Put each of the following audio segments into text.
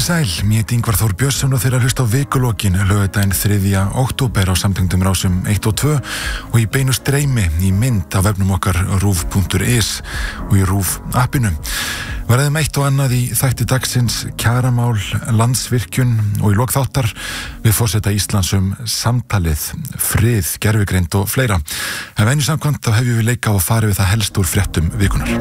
Sæl, mér heiti Ingvar Þór Björnsson og þeir að hlusta á vikulokin laugardaginn 3. október á samtengdum rásum 1 og 2 og í beinu streymi í mynd af vefnum okkar rúv.is og í RÚV appinu. Verðum eitt og annað í þætti dagsins, kjaramál, Landsvirkjun og í lok þáttar við forseta Íslands samtalið, frið, gervigreind og fleira. En venju samkvæmt þá hefjum við leika á að fara við það helst úr fréttum vikunar.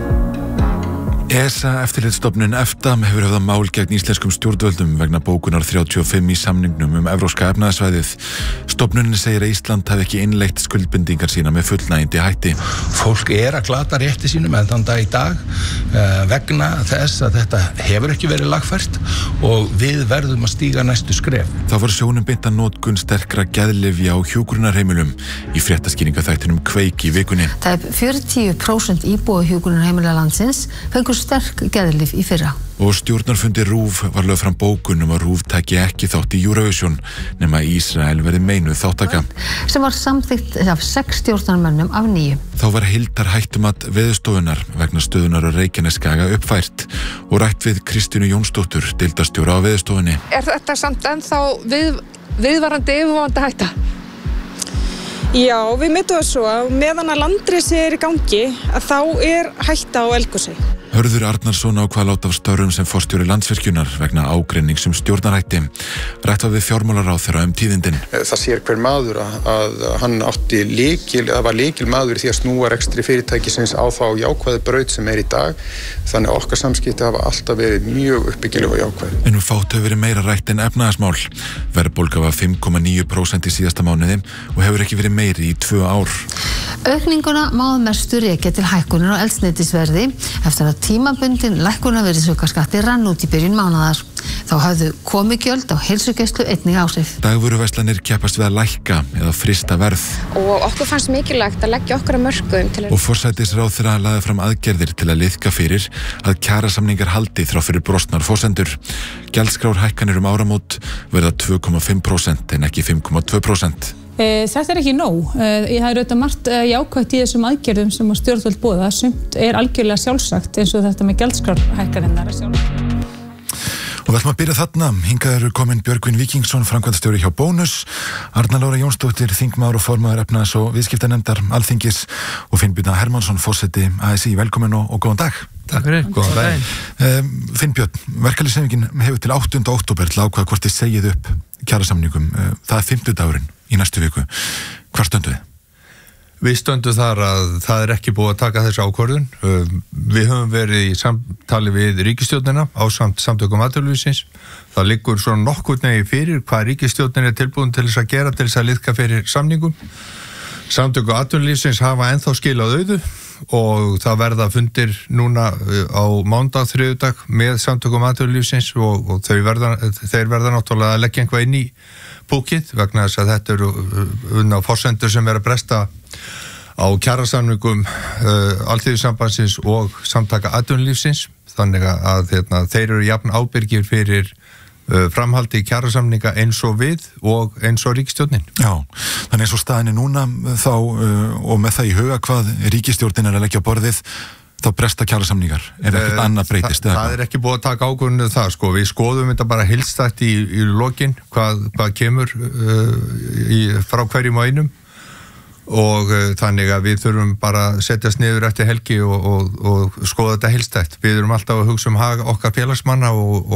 ESA eftirlitsstofnun EFTA hefur höfðað mál gegn íslenskum stjórnvöldum vegna bókunar 35 í samningnum evrópska efnahagssvæðið. Stofnunin segir að Ísland hafi ekki innleitt skuldbindingar sína með fullnægjandi hætti. Fólk að glata rétti sínum enn þann dag í dag vegna þess að þetta hefur ekki verið lagfært og við verðum að stíga næstu skref. Þá var sjónum beint að notkun sterkra geðlyfja á hjúkrunarheimilum í fréttaskýringaþættinum Kveik í vikunni. Tæp 40% íbúa hjúkrunarheimila landsins fengur sterk geðlyf í fyrra. Og stjórnarfundi RÚV var lögð fram bókun að RÚV taki ekki þátt í Eurovision nema Ísrael verði meinuð þáttaka. Sem var samþykkt af 6 stjórnarmönnum af 9. Þá var heildarhættumat Veðurstofunnar vegna stöðunar á Reykjanesskaga uppfært og rætt við Kristínu Jónsdóttur, deildarstjóra á Veðurstofunni. Þetta samt ennþá viðvarandi yfirvofandi hætta? Já, við metum það svo að meðan að landrisi í gangi að þá hætta á eldgosi. Hörður Arnarsson ákvað að láta af störfum sem forstjóri Landsvirkjunar vegna ágreinings stjórnarhætti. Rætt var við fjármálaráðherra tíðindin. Það sér hver maður að hann var lykil maður því að snúa rekstri fyrirtækisins á þá jákvæðu braut sem í dag. Þannig að okkar samskipti hafa alltaf verið mjög uppbyggileg og jákvæð. En fátt hefur verið meira rætt en efnahagsmál. Verðbólga var 5,9% í síðasta mánuði og hefur ekki verið meiri í 2 ár. Aukninguna má mestu rekja til hækkunar á eldsneytisverði eftir að tímabundin lækkunar virðisaukaskatti rann út í byrjun mánaðar. Þá hafðu komugjöld á heilsugæslu einnig áhrif. Dagvöruverslanir keppast við að lækka eða frysta verð. Og okkur fannst mikilvægt að leggja okkar að mörkum Og forsætisráðherra lagði fram aðgerðir til að liðka fyrir að kjarasamningar haldi þrátt fyrir brostnar forsendur. Gjaldskrárhækkanir áramót verða 2,5% en ekki 5,2%. Þetta ekki nóg. Það auðvitað margt jákvætt í þessum aðgerðum sem að stjórnvöld boða. Sumt algjörlega sjálfsagt eins og þetta með gjaldskrárhækkanirnar sjálfsagt. Og við ætlum að byrja þarna. Hingað eru komin Björgvin Víkingsson, framkvæmdastjóri hjá Bónus, Arna Lára Jónsdóttir, þingmaður og formaður efnahags- og viðskiptanefndar Alþingis og Finnbjörn Hermannsson, forseti ASÍ. Velkomin og góðan dag. Takk fyrir. Góðan dag. Finnbjörn, verkalýðshreyfingin hefur til 8. október til ákveða hvort þið segið upp kjarasamningum. Það 50 dagurinn í næstu viku. Hvar stöndum við? Við stöndum þar að það ekki búið að taka þessu ákvörðun. Við höfum verið í samtali við ríkisstjórnina ásamt samtökum atvinnulífsins. Það liggur svona nokkurn veginn fyrir hvað ríkisstjórnin tilbúin til þess að gera til þess að liðka fyrir samningum. Samtökum atvinnulífsins hafa ennþá skilað auðu og það verða fundir núna á mánudag, þriðjudag með samtökum atvinnulífsins og þeir verða náttúrulega að leggja einhvað inn í búkið vegna þess að þetta eru unna forsendur sem að bresta á kjarasamningum Alþýðusambandsins og samtaka atvinnulífsins, þannig að þeir eru jafn ábyrgir fyrir framhaldi kjarasamninga eins og við og eins og ríkisstjórnin. Já, þannig eins og staðinni núna þá og með það í huga hvað ríkisstjórnin að leggja á borðið þá bresta kjarasamningar, ekkert annað breytist? Það ekki búið að taka ákvörðun það, sko. Við skoðum þetta bara heildstætt í lokin, hvað kemur frá hverjum og einum og þannig að við þurfum bara að setjast niður eftir helgi og skoða þetta heildstætt. Við erum alltaf að hugsa hag okkar félagsmanna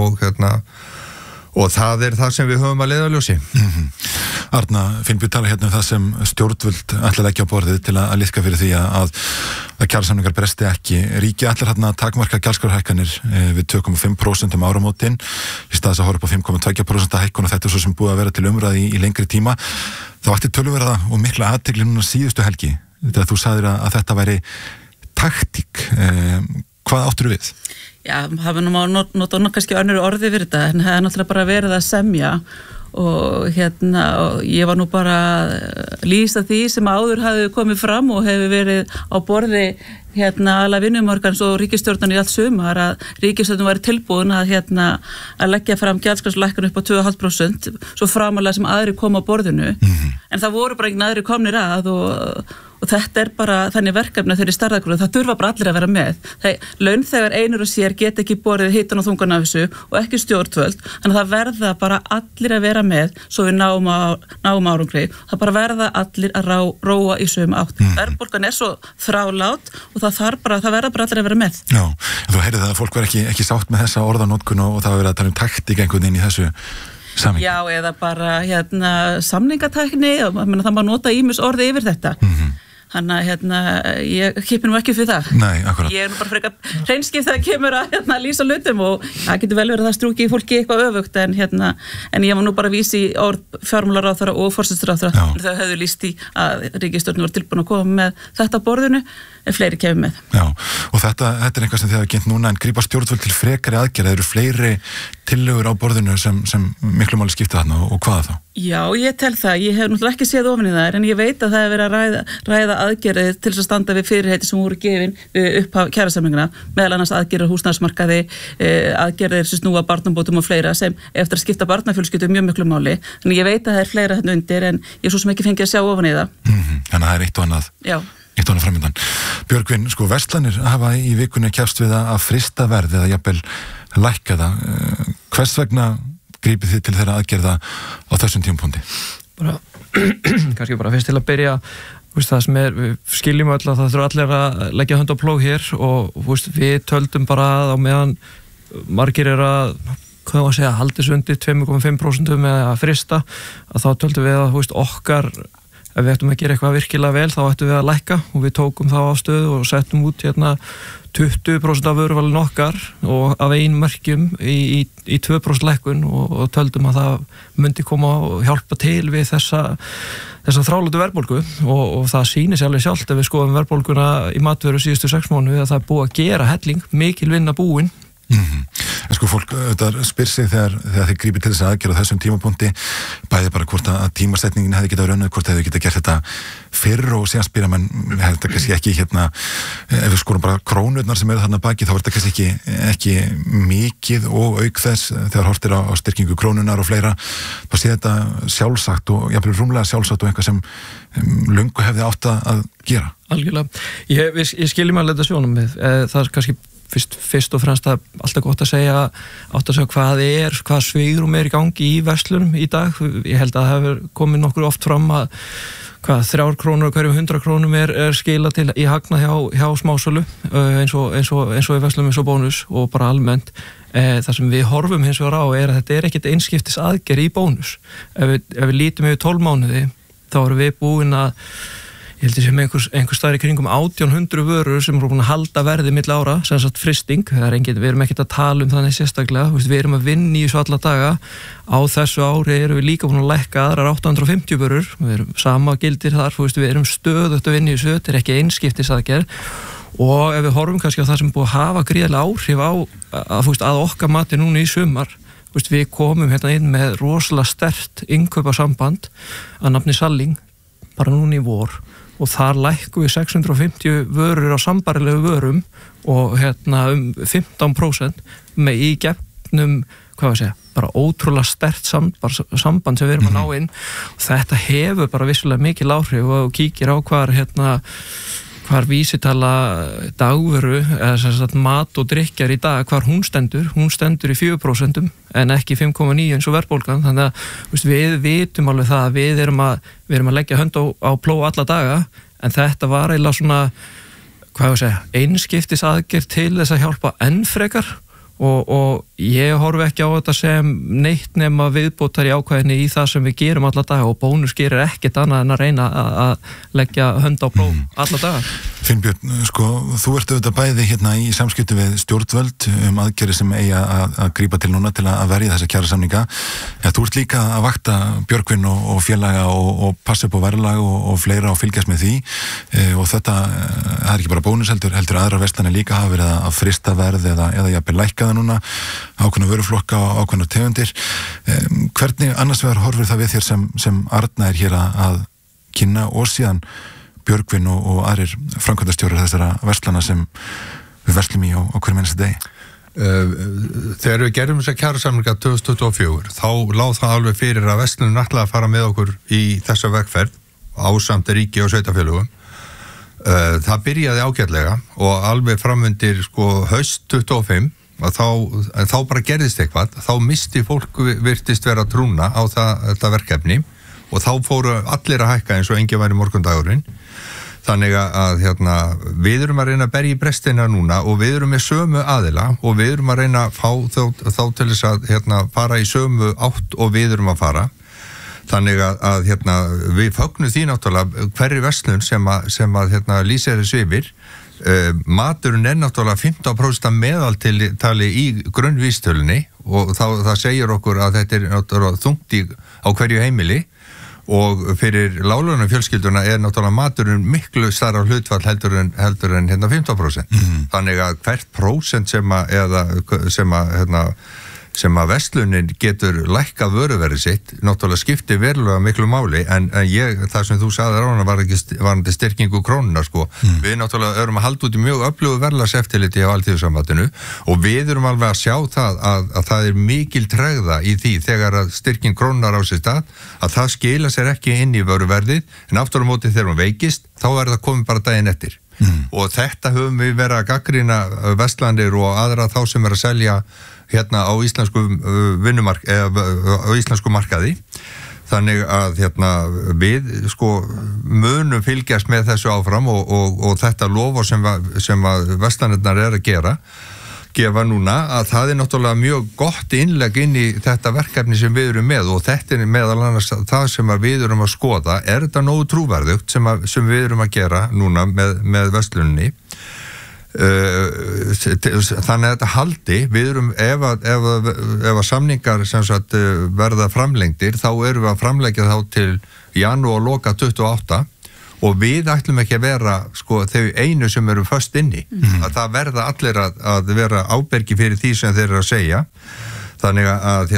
og það það sem við höfum að leiðarljósi. Arna, Finnbjörn tala hérna það sem stjórnvöld ætla að leggja á borðið til að liðka fyrir því að kjarasamningar bresti ekki. Ríki ætlar hérna að takmarka gjaldskrárhækkanir við 2,5% áramótin í stað þess að horfa upp á 5,2% hækkun og þetta svo sem búið að vera til umræði í lengri tíma. Þá ætti töluverða og mikla athygli núna síðustu helgi þegar þú sagðir að þetta væri taktík. Hvað áttur við? Já, það nú má nota kannski önnur orði fyrir þetta, en það náttúrulega bara verið að semja og og ég var nú bara að lýsa því sem áður hafði komið fram og hefur verið á borði alveg vinnumarkans og ríkisstjórnan í allt sumar að ríkisstjórnan væri tilbúin að leggja fram gjaldskrárlækkun upp á 2,5% svo framalega sem aðri koma á borðinu en það voru bara engin aðri komnir að og þetta bara þannig verkefni þeirri starðagrúð, það þurfa bara allir að vera með. Launþegar einur og sér get ekki borið hitan og þungan af þessu og ekki stjórnvöld, þannig að það verða bara allir að vera með svo við náum árangri. Það bara verða allir að róa í sömu átt. Verðbólgan svo þrálát og það verða bara allir að vera með. Já, þú heyrið það að fólk var ekki sátt með þessa orðanótkun og það var verið að tala taktík einhvern veginn í þessu samhengi. Já, eða bara samningatækni, það má nota ýmis orði yfir þetta. Þannig að ég kippi nú ekki fyrir það. Nei, akkurat. Ég nú bara frekar hreinskip þegar kemur að lýsa hlutum og það getur vel verið að það strúki fólki eitthvað öfugt en ég var nú bara að vísa í orð fjármálaráðherra og forsætisráðherra þau höfðu lýst í að ríkisstjórnin var tilbúin að koma með þetta á borðinu en fleiri kemur með. Já, og þetta er eitthvað sem þið hafa kynnt núna en grípa stjórnvöld til frekari aðgerða, eru fleiri tillögur á borðinu sem miklu máli skipta þarna og hvaða þá? Já, ég tel það. Ég hef náttúrulega ekki séð ofan í það en ég veit að það hefur verið að ræða aðgerðir til þess að standa við fyrirheiti sem voru gefin upp á kjarasamninguna, meðal annars aðgerðir húsnæðismarkaði, aðgerðir sem snúa barnabótum og fleira sem eftir að skipta barnafjölskyldu mjög miklu máli. Þannig ég veit að það er fleira hérna undir en ég svo sem ekki fengið að sjá ofan í það. Þannig að það er eitt og annað. Já. Eitt og annað framöndan. Björgvin, verslanir hafa í vikunni kepst við að frysta verð eða jafnvel lækka það. Hvers vegna grípið þið til þeirra aðgerða á þessum tímapunkti? Kannski bara fyrst til að byrja það sem við skiljum öll að það þurfa allir að leggja hönd á plóg hér og við töldum bara að á meðan margir að haldis undir 2,5% með að frysta að þá töldum við að okkar ef við ættum að gera eitthvað virkilega vel þá ættum við að lækka og við tókum þá ástöðu og settum út 20% af vöruvalin okkar og af einu merkjum í 2% lækkun og töldum að það myndi koma og hjálpa til við þessa þrálátu verðbólgu og það sýnir sér alveg sjálft ef við skoðum verðbólguna í matvöru síðustu 6 mánuði að það er búið að gera helling, mikil vinna búin. En fólk spyr sig þegar þið grípið til þess að aðgerða þessum tímapunkti bæði bara hvort að tímasetningin hefði getað raunnið, hvort hefði getað gert þetta fyrr og síðan spyrja menn hefði þetta kannski ekki ef við skorum bara krónurnar sem eru þarna baki þá var þetta kannski ekki mikið og auk þess þegar hortir á styrkingu krónunar og fleira þá sé þetta sjálfsagt og jafnvel rúmlega sjálfsagt og eitthvað sem löngu hefði átt að gera. Algjörlega. Ég skiljum alveg þetta sjónum við. Það er kannski fyrst og fremst að alltaf gott að segja hvað svigrúm í gangi í verslunum í dag. Ég held að það hefur komið nokkur oft fram að 3 krónur og hverjum 100 krónum er skila til í hagnað hjá smásölu eins og í verslunum eins og bónus og bara almennt. Það sem við horfum hins vegar á er að þetta er ekkit einskiptis aðgerð í bónus. Ef við lítum yfir 12 mánuði þá erum við búin að ég held sem einhver staðar í kringum 1800 vörur sem eru búin að halda verði milli ára, sem sagt frysting, við erum ekkert að tala um þannig sérstaklega, við erum að vinna í þessu alla daga, á þessu ári erum við líka búin að lækka aðrar 850 vörur, við erum sama gildir þar, við erum stöðugt að vinna í þessu, þetta er ekki einskiptis aðgerð og ef við horfum kannski á það sem búið að hafa gríðarlega áhrif að okkar mati núna í sumar, við komum hérna inn með rosalega sterkt innkaupasamband að nafni Salling, bara núna í vor og þar lækkum við 650 vörur á sambarilegu vörum og 15% með í gegnum, bara ótrúlega sterkt samband sem við erum að ná inn og þetta hefur bara vissulega mikil áhrif og kíkir á hvar vísitala dagvöru eða mat og drykkjar í dag, hvar hún stendur í 4% en ekki 5,9 eins og verðbólgan, þannig að við vitum alveg það að við erum að leggja hönd á plóg alla daga, en þetta var eiginlega svona, einskiptis aðgerð til þess að hjálpa enn frekar og ég horfi ekki á þetta sem neitt nema viðbótar í ákvæðinni í það sem við gerum alla daga og bónus gerir ekkert annað en að reyna að leggja hönd á plóg alla daga. Finnbjörn, þú ert auðvitað bæði hérna í samskipti við stjórnvöld aðgerðir sem eiga að grípa til núna til að verja þessa kjarasamninga. Þú ert líka að vakta Björgvin og félaga og passa upp á verðlag og fleira og fylgjast með því og þetta, það er ekki bara bónus heldur aðra verslanir líka hafa verið að frysta verð eða jafnvel lækka það núna, ákveðna vöruflokka og ákveðna tegundir. Hvernig annars vegar horfir það við þér sem Arna er hér að kynna og síðan Björgvin og aðrir framkvæmdastjórar þessara verslana sem við verslum í á hverjum einasta degi? Þegar við gerum þess að kjarasamninga 2024 þá láð það alveg fyrir að verslunum ætlaði að fara með okkur í þessa vegferð ásamt ríki og sveitarfélögum. Það byrjaði ágætlega og alveg framundir haust 25 þá bara gerðist eitthvað, þá misti fólk virtist vera trúna á þetta verkefni og þá fóru allir að hækka eins og enginn væri morgundagurinn. Þannig að við erum að reyna að berja í brestina núna og við erum með sömu aðila og við erum að reyna að fá þá til þess að fara í sömu átt og við erum að fara. Þannig að við fögnum því náttúrulega hverri verslun sem lýsir þessu yfir. Maturinn náttúrulega 15% meðaltali í grunnvísitölunni og það segir okkur að þetta náttúrulega þungt á hverju heimili. Og fyrir láglauna fjölskylduna náttúrulega maturinn miklu stærra hlutfall heldur en 15%. Þannig að hvert prósent sem að verslunin getur lækkað vöruverðið sitt, náttúrulega skipti verulega miklu máli, en það sem þú sagði rána var ekki styrkingu krónunar, Við náttúrulega erum að halda út í mjög öflugu verðlagseftirliti á Alþýðusambandinu og við erum alveg að sjá það að það er mikil tregða í því þegar að styrking krónunar á sér stað, að það skila sér ekki inn í vöruverðið, en aftur á móti þegar hún veikist, þá það komið bara daginn eftir. Og þetta höfum við verið að gagnrýna verslanir og aðra þá sem að selja á íslensku á íslensku markaði. Þannig að við munum fylgjast með þessu áfram og þetta lofa sem að verslanirnar að gefa núna, að það náttúrulega mjög gott innlegg inn í þetta verkefni sem við erum með og þetta meðal annars það sem að við erum að skoða, þetta nógu trúverðugt sem við erum að gera núna með verslunni. Þannig að þetta haldi, við erum ef samningar sem sagt verða framlengdir, þá erum við að framlengja þá til janúar loka 28 og við ætlum ekki að vera þau einu sem eru föst inni, að það verða allir að vera ábyrgi fyrir því sem þeir eru að segja. Þannig að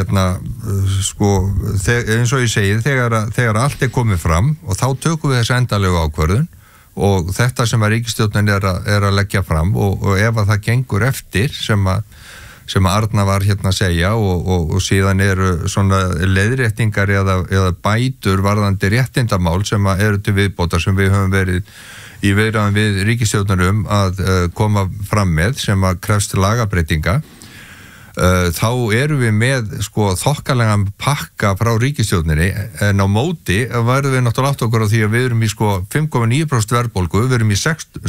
eins og ég segi, þegar allt komið fram og þá tökum við þessu endalegu ákvörðun og þetta sem að ríkisstjórnin að leggja fram og ef að það gengur eftir sem að Arna var að segja og síðan eru svona leiðréttingar eða bætur varðandi réttindamál sem að eru til viðbótar sem við höfum verið í viðræðum við ríkisstjórnum að koma fram með sem að krefst lagabreytinga. Þá erum við með þokkalega pakka frá ríkisstjórninni, en á móti verðum við náttúrulega átt okkur á því að við erum í 5,9% verðbólgu, við erum í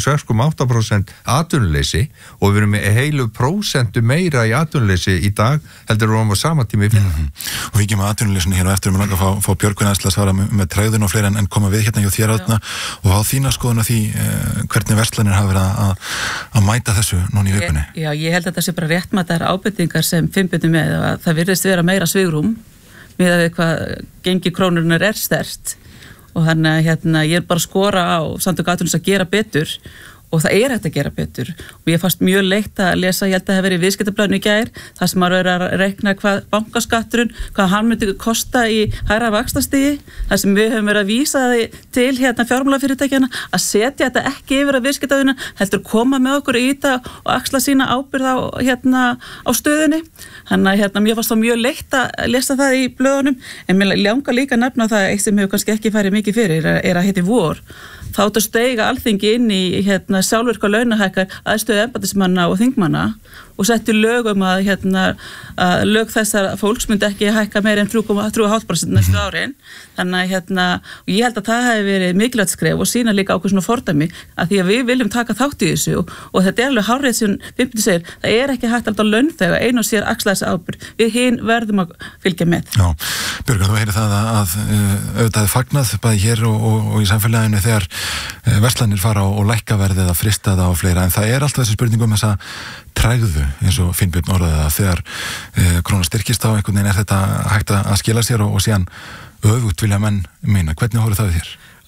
6,8% atvinnuleysi og við erum í heilu prósentu meira í atvinnuleysi í dag heldur við á sama tíma í fyrra. Og við ekki með atvinnuleysinu hér og eftir við langa að fá Björgvin aðeins að svara með tregðun og fleira en koma við hjá þér Árna og á þína skoðun af því hvernig verslanir hafa verið að mæta þessu núna í vikunni. Já, ég held að þetta sé bara réttmætar ábendingar sem fimmbyttum með að það virðist vera meira svigrúm með að hvað gengi krónurinnar sterkt og þannig að ég bara skora á Samtök atvinnulífsins að gera betur og það hægt að gera betur og ég fannst mjög leitt að lesa, ég held að það hefði verið í viðskiptablaðinu í gær, það sem maður er að reikna hvað bankaskatturinn, hvað hann myndi kosta í hærra vaxtastigi, það sem við höfum verið að vísa til fjármálafyrirtækjana að setja þetta ekki yfir að viðskiptablaðinu, heldur koma með okkur í þetta og axla sína ábyrgð á stöðunni. Þannig að mér fannst það mjög leitt að lesa það í blöðunum, en mér langar líka að nefna það eitt sem hefur kannski ekki farið mikið fyrir að heiti vor. Þá áttu að steiga Alþingi inn í sjálfvirka launahækkar aðstöðu embættismanna og þingmanna og setti lögum að lög þessar fólks myndi ekki hækka meira en 3,5% næstu árin. Þannig og ég held að það hefði verið mikilvægt skref og sína líka ákveð svona fordæmi að því að við viljum taka þátt í þessu og þetta alveg hárrétt sem Fimmti segir, það ekki hægt alltaf launþega einu og sér axla þessi ábyrgð. Við hin verðum að fylgja með. Já, Björg, þú heyrir það að auðvitað er fagnað bæði hér og í samfélaginu þegar verslanir fara og lækka verðið eða frista það og fleira, en það er alltaf þessi spurning þessa tregðu eins og Finnbjörn orðaði það þegar krónan styrkist á einhvern veginn þetta hægt að skila sér og síðan öfugt vilja menn meina. Hvernig horfir það við þér?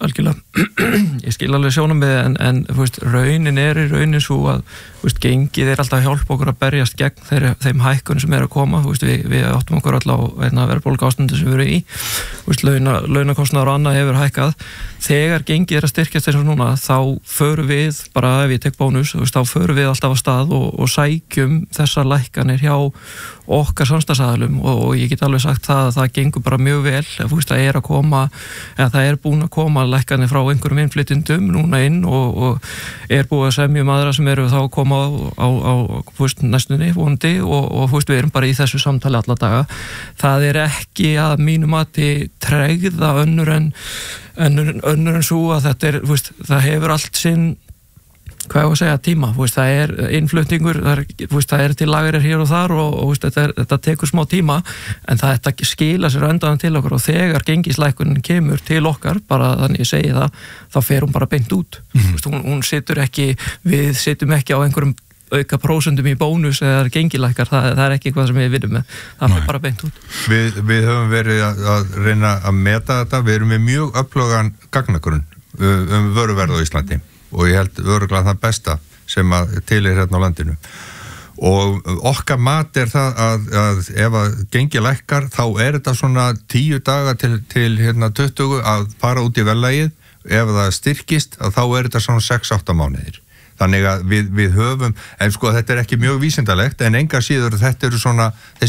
algjörlega. Ég skil alveg sjónum með en þú veist, raunin í raunin svo að þú veist, gengið alltaf að hjálpa okkur að berjast gegn þeim hækkunum sem að koma, þú veist, við áttum okkur alltaf á verðbólgu ástandi sem við erum í, þú veist, launakostnaður og annað hefur hækkað. Þegar gengið að styrkjast eins og núna, þá förum við, bara ef ég tek bónus, þú veist, þá förum við alltaf á stað og sækjum þessar lækkanir hjá okkar samstarfsaðilum og ég get alveg sagt það að það gengur bara mjög vel, þú veist, það er búin að koma lækkanir frá einhverjum innflytjendum núna inn og er búið að semja aðra sem eru þá að koma á næstunni vonandi og við erum bara í þessu samtali alla daga. Það er ekki að mínu mati tregða önnur en svo að þetta er, það hefur allt sinn tíma, það er innflutningur, það er til lagrir hér og þar og þetta tekur smá tíma en þetta skila sér endan til okkur og þegar gengislækunin kemur til okkar, bara þannig ég segi það, þá fer hún bara beint út. Hún situr ekki, við situm ekki á einhverjum auka prósentum í bónus eða gengilækkar, það er ekki eitthvað sem við vinnum með, það fer bara beint út. Við höfum verið að reyna að meta þetta, við erum með mjög öflugan gagnagrunn vöruverð á Íslandi og ég held örugglega það besta sem að til hérna á landinu og okkar mat er það að ef að gengi lækkar þá er þetta svona 10 daga til hérna 20 að fara út í verðlagið, ef það styrkist að þá er þetta svona 6-8 mánuðir. Þannig að við höfum, en sko þetta er ekki mjög vísindalegt en enga síður þetta eru svona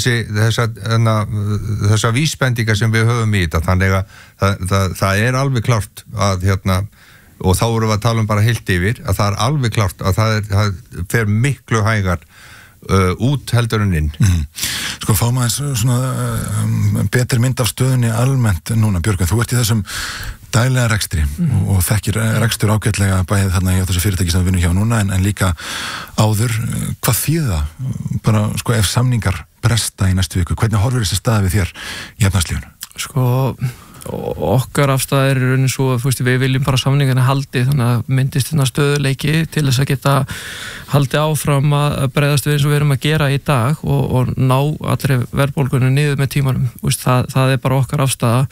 þessa vísbendingar sem við höfum í þetta, þannig að það er alveg klárt að hérna og þá erum við að tala bara heilt yfir að það er alveg klárt að það fer miklu hægar út heldur en inn. Sko fá maður svona betri mynd af stöðunni almennt núna, Björgvin, þú ert í þessum daglega rekstri og þekkir rekstur ágætlega bæðið þarna hjá þessu fyrirtæki sem við vinnum hjá núna en líka áður, hvað þýða bara sko ef samningar bresta í næstu viku, hvernig horfir þessi staða við þér í efnahagslífinu? Sko okkar afstæð er í rauninni svo að við viljum bara samningarna haldi þannig að myndist hérna stöðuleiki til þess að geta haldi áfram að bregðast við eins og við erum að gera í dag og ná allri verðbólgunni niður með tímanum. Það er bara okkar afstæða.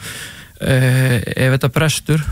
Ef þetta brestur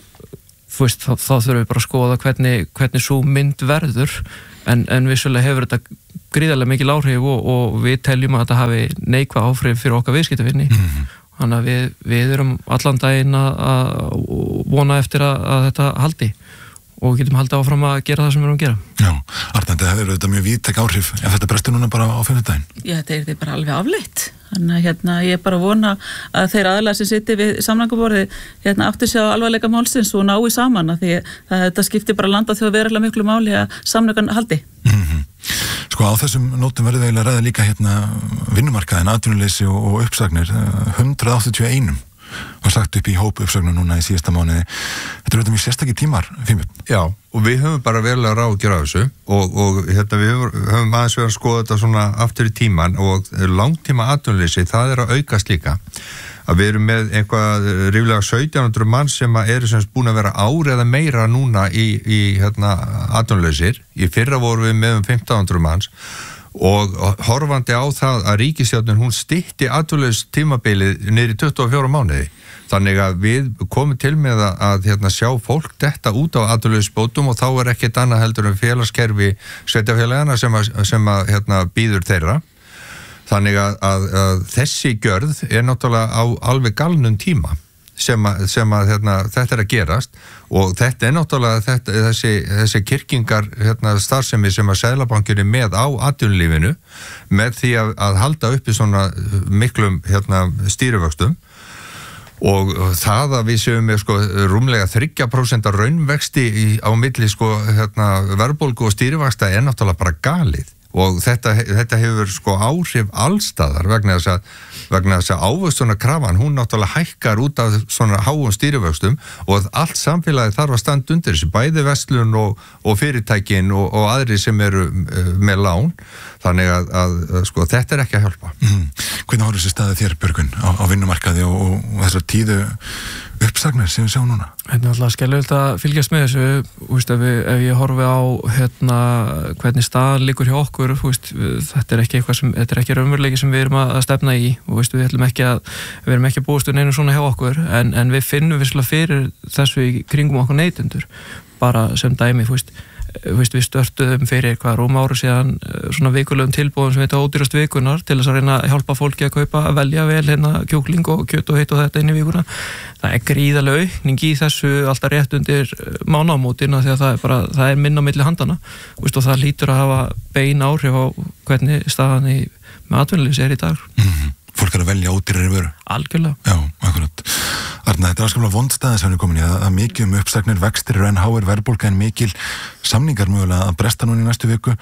þá þurfum við bara að skoða hvernig svo mynd verður en vissulega hefur þetta gríðarlega mikil áhrif og við teljum að þetta hafi neikvæð áhrif fyrir okkar viðskiptavinni. Þannig að við erum allan daginn að vona eftir að þetta haldi og getum haldið áfram að gera það sem við erum að gera. Já, Arna, þetta hefur auðvitað mjög víðtæk áhrif ef þetta brestur núna bara á 5. daginn. Já, þetta er bara alveg afleitt. Þannig að ég er bara að vona að þeir aðilar sem sitja við samningaborði átti sig á alvarleika málsins og nái saman að því að þetta skiptir bara landa þjóð verulega miklu máli að samningan haldi. Sko á þessum nótum verður við eiginlega ræða líka vinnumarkaðin, atvinnuleysi og uppsagnir. 181 var sagt upp í hóp uppsagnum núna í síðasta mánuði. Þetta eru mjög sérstakir tímar, Finnbjörn. Já, og við höfum bara vel að ráðgjöra þessu og við höfum aðeins verið að skoða þetta svona aftur í tíman og langtíma atvinnuleysi, það er að aukast líka. Að við erum með eitthvað ríflega 1700 manns sem eru búin að vera ár eða meira núna í atvinnulausir. Í fyrra vorum við með 1500 manns og horfandi á það að ríkisstjórnin hún stytti atvinnulaus tímabilið niður í 24 mánuði. Þannig að við komum til með að sjá fólk detta út á atvinnulausbótum og þá er ekkert annað heldur en félagskerfi sveitarfélagana sem býður þeirra. Þannig að þessi gjörð er náttúrulega á alveg galnum tíma sem þetta er að gerast og þetta er náttúrulega þessi kirkingar starfsemi sem að Seðlabankinn er með á atvinnulífinu með því að halda uppi svona miklum stýrivöxtum og það að við séum með rúmlega 3% raunvexti á milli verðbólgu og stýrivöxta er náttúrulega bara galið. Og þetta hefur áhrif allstaðar vegna þess að ávöxtunarkrafan, hún náttúrulega hækkar út af svona háum stýrivöxtum og allt samfélagið þarf að standa undir þessu, bæði verslun og fyrirtækin og aðri sem eru með lán, þannig að þetta er ekki að hjálpa. Hvernig horfir þessi staðið þér, Björgvin, á vinnumarkaði og þessar tíðu uppsagnir sem við sjáum núna? Þetta er alltaf skelvilegt að fylgjast með þessu, ef ég horfi á hvernig staðan liggur hjá okkur, þetta er ekki þetta er ekki raunveruleiki sem við erum að stefna í og við erum ekki að búast við neinu svona hjá okkur, en við finnum visslega fyrir þessu í kringum okkur neytendur, bara sem dæmi, við störtuðum fyrir rúm ári síðan svona vikulegum tilbúðum sem heita ódýrast vikunar til þess að reyna að hjálpa fólki að velja vel kjúkling og kjöt og hitt og þetta inn í vikuna. Það er gríðarleg aukning í þessu alltaf rétt undir mánaðamótin því að það er minna á milli handana og það hlýtur að hafa bein áhrif á hvernig staðan með atvinnulífs í dag. Fólk að velja ódýrari vöru. Algjörlega. Já, akkurat. Arna, þetta er afskaplega vond staða sem við komin í að mikið uppsagnir, vextir eru enn háir, verðbólga en mikil, samningar mögulega að bresta núna í næstu viku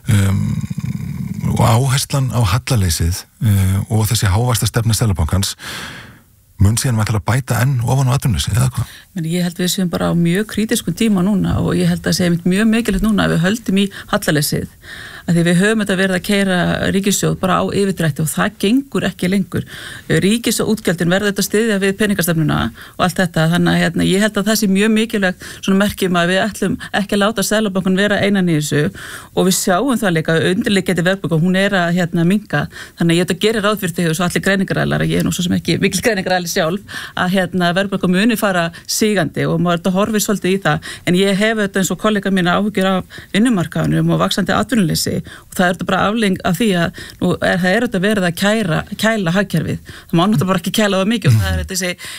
og áherslan á hallaleysið og þessi hávasta stefna Seðlabankans mun síðan við ætla að bæta enn ofan á atvinnuleysi, eða hvað? Ég held við séum bara á mjög krítiskum tíma núna og ég held að segja mjög mikilvægt núna að við höldum í hallaleysið. Að því við höfum þetta verið að keyra ríkissjóð bara á yfirdrætti og það gengur ekki lengur. Ríkisútgjöldin verður þetta styðja við peningastefnuna og allt þetta, þannig að ég held að það sé mjög mikilvægt svona merkjum að við ætlum ekki að láta Seðlabankann vera einan í þessu og við sjáum það líka undirliggjandi verðbólga, hún er að minnka, þannig að ég þetta gerir ráð fyrir þig og svo allir greiningaræðlar, ég nú svo sem ekki mikil greiningaræðli sjálf, að verðbólga muni fara sígandi og maður þetta horfir svolítið í það, en ég hef þetta eins og kollega mína áhyggjur af vinnumarkaðnum og vaxandi atvinnuleysi og það er þetta bara afling af því að það er þetta verið að kæla hagkerfið. Það má náttúrulega bara ekki kæla of mikið og það er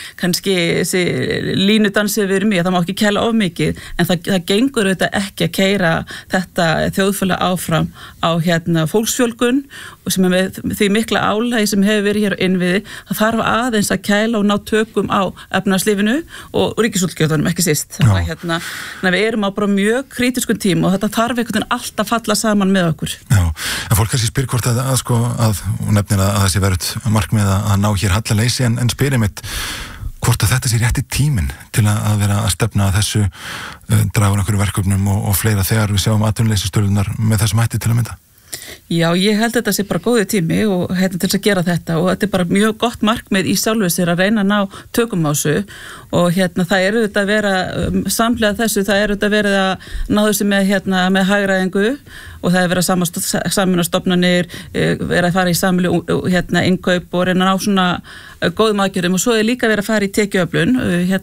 þessi línudansið við erum í að það má ekki kæla of mikið en það gengur auðvitað ekki að keyra þetta þjóðfélag áfram á fólksfjölgun og sem er með því mikla álagi sem hefur verið hér á innviði, það þarf aðeins að kæla og ná tökum á efnahagslífinu og ríkisútgjöldunum ekki síst. Þannig að við erum á bara mjög krítiskum tíma og þetta þarf einhvern veginn alltaf falla saman með okkur. Já, en fólk kannski spyr hvort að nefnir að það sé verið markmið að ná hér hallaleysi en spyrir mitt hvort að þetta sé rétti tíminn til að vera að stefna að þessu dragur einhverju verkefnum og fleira þegar við sjáum atvinnuleysistölunar með þessum hætti til að mynda. Já, ég held þetta sé bara góði tími og til þess að gera þetta og þetta er bara mjög gott markmið í sjálfu sér að reyna að ná tökum á þessu og það eru þetta að vera samhliða þessu, það eru þetta verið að ná þessu með hagræðingu og það er verið að samvinnastofnanir, verið að fara í samlu innkaup og reyna að ná svona góðum aðgerðum og svo er líka verið að fara í tekjuöflun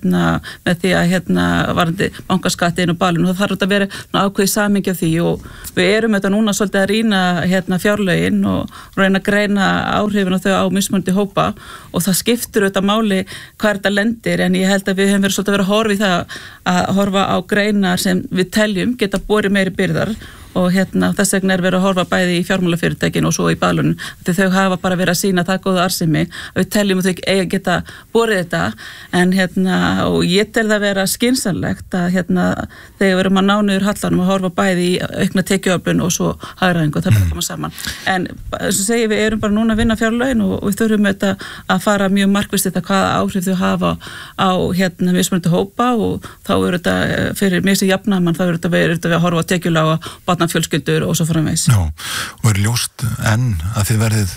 með því að varandi bankaskattin og balun og það þarf að vera ákveðið samhengi af því og við erum þetta núna svolítið að rýna fjárlögin og reyna að greina áhrifin og þau á mismunandi hópa og það skiptir auðvitað máli hvað þetta lendir en ég held að við höfum verið svolítið að vera að horfa í það að horfa á greinar sem við teljum geta borið meiri byrðar og þess vegna er verið að horfa bæði í fjármálafyrirtækin og svo í balunum því þau hafa bara verið að sýna það góða arðsemi að við teljum að þau eiga geta borið þetta en og ég tel það vera skynsamlegt að þegar við erum að ná niður hallanum að horfa bæði í aukna tekjuöflun og svo hagræðingu og það bara koma saman en eins og segi við erum bara núna að vinna fjárlögin og við þurfum þetta að fara mjög markvisst þetta hvaða áhrif þau hafa á mismunandi hópa og þá er þetta fyrir mig sem jafnaðarmann þá er þetta verið að horfa á tekjulága fjölskyldur og svo framvegis. Já, og er ljóst enn að þið verðið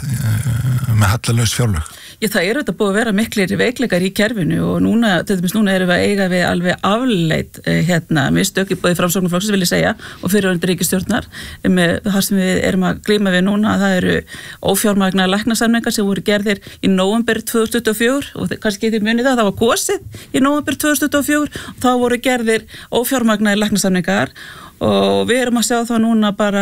með hallalaus fjárlög? Já, það eru þetta búið að vera miklir veikleikar í kerfinu og núna erum við að eiga við alveg afleit mistök í bæði Framsóknarflokksins vil ég segja og fyrirverandi ríkisstjórnar með það sem við erum að glíma við núna það eru ófjármagnaðar læknasamningar sem voru gerðir í nóvember 2024 og kannski þið munið það var kosið í nóvember 2024 og þá voru gerðir ófjármagnaðar læknasamningar og við erum að sjá það núna bara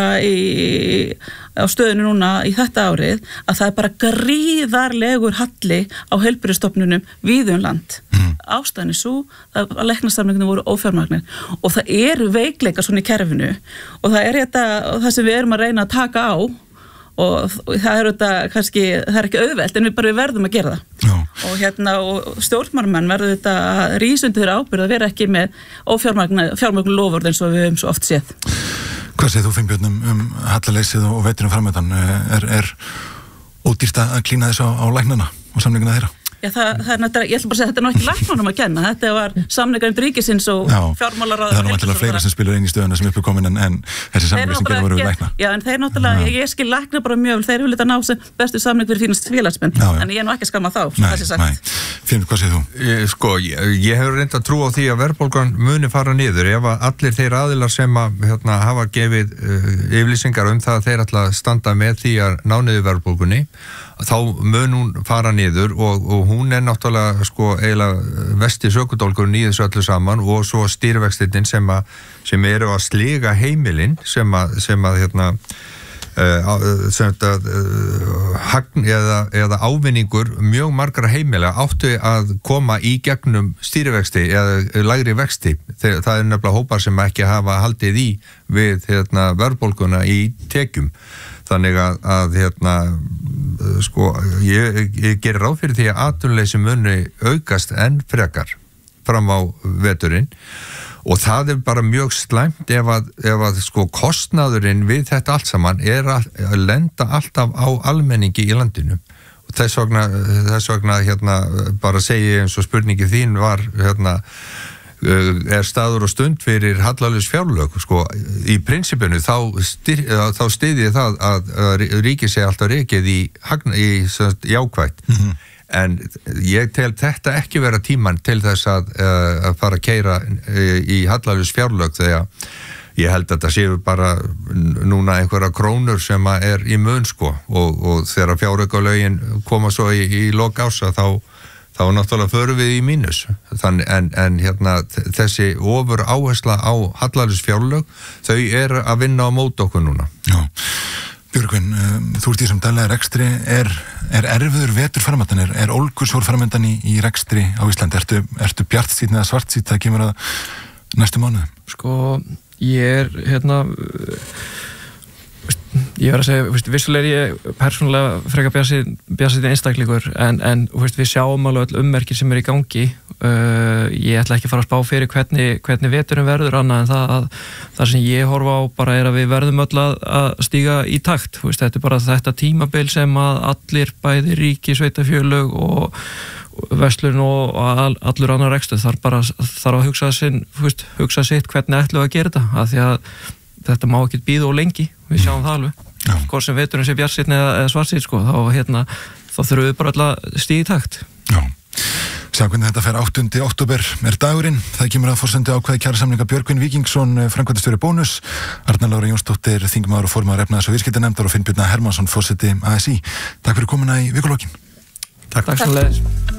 á stöðinu núna í þetta árið að það er bara gríðarlegur halli á heilbrigðisstofnunum víða um land. Ástæðan er svo að læknasamningarnir voru ófjármagnir og það eru veikleikar svona í kerfinu og það er það sem við erum að reyna að taka á og það er þetta kannski, það er ekki auðvelt en við verðum að gera það. Og stjórnmálamenn verður þetta að rísa undir þeirra ábyrgð að vera ekki með ófjármagnu loforð eins og við höfum svo oft séð. Hvað segir þú Finnbjörn hallaleysið og veturinn framöndan? Er ódýrt að klína þessu á læknana og samninguna þeirra? Já, það er náttúrulega, ég ætla bara að segja þetta er nú ekki læknunum að kenna, þetta var samningarinn ríkisins og fjármálaráð. Það er náttúrulega fleira sem spilur inn í stöðuna sem uppkomin en þessi samningar sem gerur voru við lækna. Já, en þeir náttúrulega, ég skil lækna bara mjög vel, þeir vilja ná sem bestu samning fyrir fínast félagsmenn, en ég er nú ekki að skamma þá, þessi sagt. Finn, hvað segir þú? Ég hefur reynd að trúa á því að verðbólgan muni fara niður ef að allir þeir aðilar sem að hafa gefið yfirlýsingar það að þeir ætla að standa með því að ná niður verðbólgunni, þá mun hún fara niður og hún náttúrulega eiginlega vesti sökudólkurinn í þessu öllu saman og svo stýrivextirnir sem eru að sliga heimilin sem eða ávinningur mjög margra heimila áttu að koma í gegnum stýrivexti eða lægri vexti. Það er nefnilega hópar sem ekki hafa haldið í við verðbólguna í tekjum. Þannig að ég gerir ráð fyrir því að atvinnuleysi muni aukast enn frekar fram á veturinn. Og það er bara mjög slæmt ef að kostnaðurinn við þetta allt saman að lenda alltaf á almenningi í landinu. Og þess vegna bara segi eins og spurningi þín var er staður og stund fyrir hallarlaus fjárlög. Í prinsipinu þá styðji það að ríkið sé alltaf rekið í jákvætt. En ég tel þetta ekki vera tíman til þess að fara að keyra í hallarlaus fjárlög þegar ég held að það séu bara núna einhverja krónur sem er í mun og þegar fjáraukalögin koma svo í lok ása þá náttúrulega förum við í mínus. En þessi ofur áhersla á hallarlaus fjárlög, þau eru að vinna á móti okkur núna. Já. Björgvin, þú ert í sem daglega rekstri, er erfiður vetur framöndan, er ólgusjór framöndan í rekstri á Íslandi? Ertu bjartsýnn eða svartsýnn það kemur að næstu mánuðum? Ég verð að segja, vissulega ég persónulega frekar bjartsýnn einstaklingur en við sjáum alveg öll ummerki sem í gangi. Ég ætla ekki að fara að spá fyrir hvernig veturinn verður annað en það sem ég horfa á bara er að við verðum öll að stíga í takt. Þetta er bara þetta tímabil sem að allir bæði ríki, sveitafjölög og verslun og allur annar rekstur þarf að hugsa sitt hvernig ætlum við að gera þetta, af því að þetta má ekki bíða og lengi, við sjáum það alveg. Hvort sem veturinn sé bjartsýnn eða svartsýnn, þá þurfum við bara að stíga í takt. Já. Sjá hvernig þetta fer 8. október er dagurinn. Það kemur að forsendu ákvæði kjarasamninga Björgvin Víkingsson, framkvæmdastjóri Bónus, Arna Lára Jónsdóttir, þingmaður og formaður efnahags- og viðskiptanefndar og Finn Björn Hermannsson, forseti ASÍ. Takk fyrir komuna í vikulokin. Takk sömuleiðis.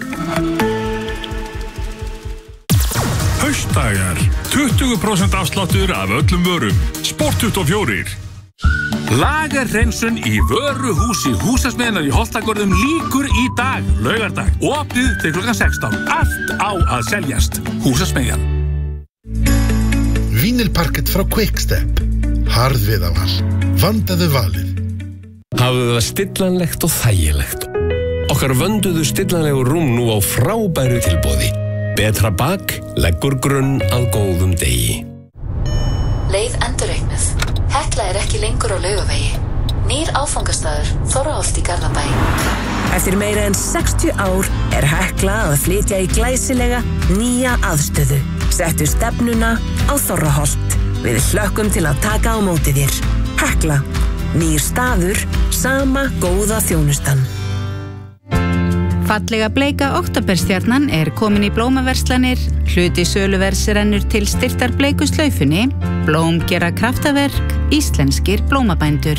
Haustdagar, 20% afsláttur af öllum vörum. Sport 24. Lagerhreinsun í vöruhúsi Húsasmiðjunnar í Holtagörðum lýkur í dag, laugardag, opið til klukkan 16. Allt á að seljast. Húsasmiðjan. Vínilparkett frá Quickstep. Harðviðaval. Vandaðu valið. Hafðu það stillanlegt og þægilegt. Okkar vönduðu stillanlegu rúm nú á frábæru tilboði. Betra bak leggur grunn að góðum degi. Leið endurreiknuð. Hekla er ekki lengur á Laugavegi. Nýr áfangastaður, Þorraholt í Garðabæ. Eftir meira en 60 ár er Hekla að flytja í glæsilega nýja aðstöðu. Settu stefnuna á Þorraholt. Við hlökkum til að taka á móti þér. Hekla. Nýr staður, sama góða þjónustan. Fallega bleika októberstjarnan er komin í blómaverslanir, hluti söluverðs rennur til styrktar bleiku slaufunni, blóm gera kraftaverk, íslenskir blómabændur.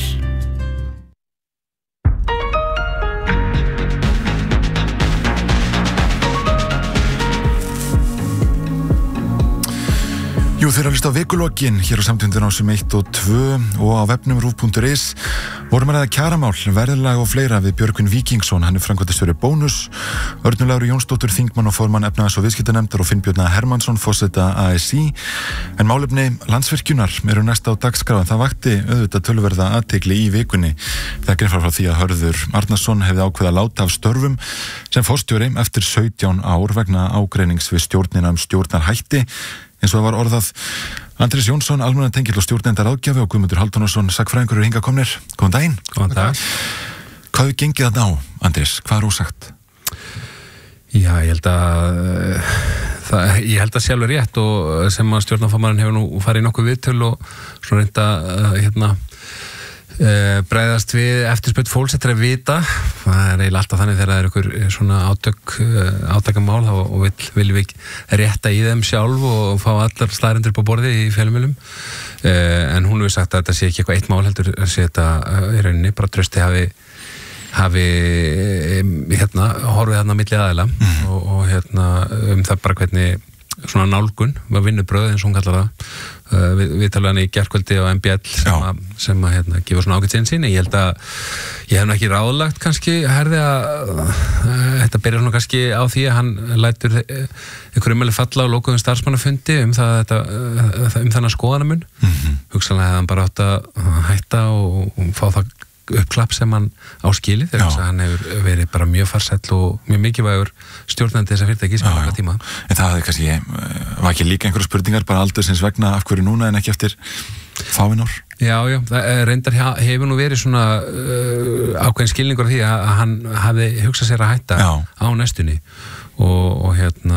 Jú, þeir að hlusta á vikulokin hér á samtöndin ásum 1 og 2 og á webnum rúv.is vorum að ræða kjaramál, verðlag og fleira við Björgvin Víkingsson, hann er framkvæmdastjóri Bónus, Örnu Láru Jónsdóttur, þingmann og formann efnahags- og viðskiptanefndar og Finn Björn Hermannsson, forseta ASÍ. En málefni Landsvirkjunar eru næst á dagskrá, en það vakti auðvitað töluverða athygli í vikunni. Það greinir frá því að Hörður Arnarsson hefði ákveðið að láta af störfum sem forstjóri eftir 17 ár vegna ágreinings við stjórnina stjórnarhætti, eins og það var orðað. Andrés Jónsson, almannatengill og stjórnendaráðgjafi og Guðmundur Halldórsson, sagnfræðingur eru hingað komnir. Góðan daginn. Góðan dag. Hvað hefur gengið þarna á, Andrés? Hvað er ósagt? Já, ég held að sjálfur rétt og sem að stjórnarformaðurinn hefur nú farið í nokkuð viðtöl og svona reynda bregðast við eftirspurt fólks eftir að vita. Það eiginlega alltaf þannig þegar það ykkur svona átakamál og viljum við rétta í þeim sjálf og fá allar staðreyndir upp á borði í fjölmiðlum. En hún hefur sagt að þetta sé ekki eitthvað eitt mál heldur sé þetta í rauninni, bara trausti hafi horfið þarna milli aðila og það bara hvernig svona nálgun var vinnubröð eins og hún kallar það. Við talaðum í gærkvöldi á MBL sem gefur svona ágætt sinn. Ég held að ég hef ekki ráðlagt kannski herði að þetta byrjar svona kannski á því að hann lætur einhver umæli falla á lokuðum starfsmannafundi þennan skoðanamun. Hugsanlega hefði hann bara átt að hætta og fá það uppklapp sem hann áskilið þegar hann hefur verið bara mjög farsæll og mjög mikilvægur stjórnandi þessa fyrirtæki sem langa tíma. En það hefði kannski, var ekki líka einhverju spurningar bara aldursins vegna af hverju núna en ekki eftir fáin ár? Já, það reyndar hefur nú verið svona ákveðin skilningur af því að hann hafi hugsað sér að hætta á næstunni og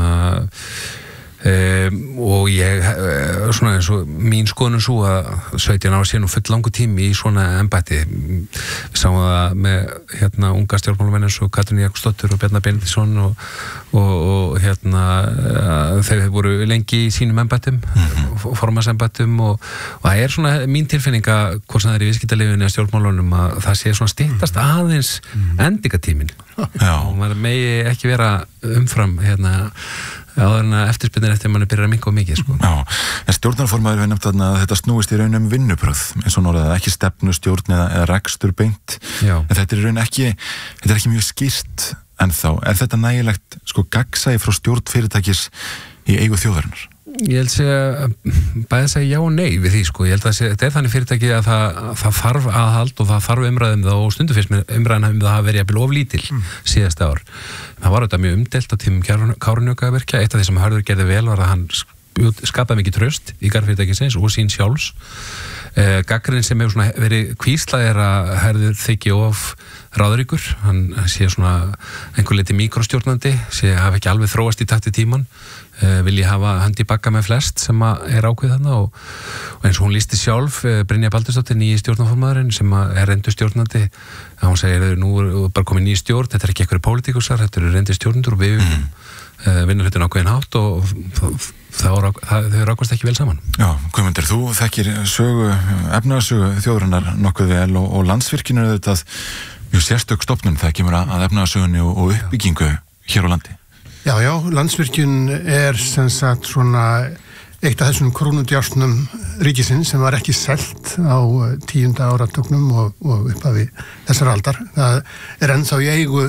og ég svona eins og mín skoðun svo að 17 ára sé nú full langur tími í svona embætti. Við sáum það með unga stjórnmálamenn eins og Katrín Jakobsdóttur og Bjarni Benediktsson og þau voru lengi í sínum embættum, formannsembættum og það svona mín tilfinning að hvort sem það í viðskiptalífinu eða stjórnmálunum að það sé svona styttast aðeins endingatíminn og maður megi ekki vera umfram áður en að eftirspyrnir eftir manni byrjar að minnka mikið sko. Já, en stjórnarformaður við nefnt þarna að þetta snúist í raun vinnubröð eins og norðað, ekki stefnu, stjórn eða rekstur beint, en þetta er í raun ekki mjög skýrt ennþá. Er þetta nægilegt gagnsæi frá stjórn fyrirtækis í eigu þjóðarinnar? Ég held að bæði að segja já og nei við því sko. Ég held að þetta þannig fyrirtæki að það þarf aðhald og það þarf umræðum það og stundum fyrst með umræðina það hafi verið jafnvel of lítil síðasta ár. Það var þetta mjög umdeilt á tímum Kárahnjúkavirkja. Eitt af því sem Hörður gerði vel var að hann skapaði mikið traust í garðfyrirtækisins og sín sjálfs. Gagnrýnin sem hefur verið hvíslað er að Hörður þykji of ráðríkur. Hann sé svona einhver leiti mikrostjórnandi, hafi ekki alveg þróast í takt við tímann. Vilji hafa hönd í bagga með flest sem er ákveð þarna og eins og hún lýsti sjálf Brynja Baldursdóttir, nýji stjórnarformaðurinn sem er reyndur stjórnandi, að hún segir nú er bara komið ný stjórn, þetta er ekki einhverju pólitíkusar, þetta eru reyndir stjórnendur og við vinnum hlutin ákveðin hátt og þau rákast ekki vel saman. Já, Guðmundur, þú þekkir efnahagssögu þjóðarinnar nokkuð vel og Landsvirkjun er þetta mjög sérstök stofnun það kemur að efnahagssögunni og uppbyggingu hér á landi. Já, Landsvirkjun er sem sagt svona eitt af þessum krónudjárnum ríkisins sem var ekki selt á 10. áratugnum og upphafi þessar aldar. Það er ennþá í eigu